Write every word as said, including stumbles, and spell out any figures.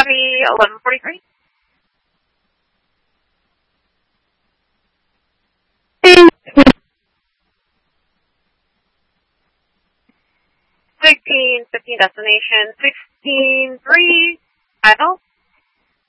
be eleven forty-three. sixteen fifteen destination, sixteen three, Ivel.